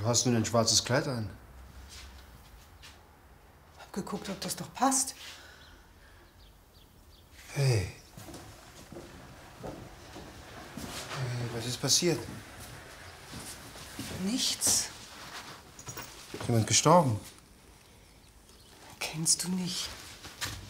Du hast nun ein schwarzes Kleid an. Hab geguckt, ob das doch passt. Hey. Hey, was ist passiert? Nichts. Ist jemand gestorben? Kennst du nicht.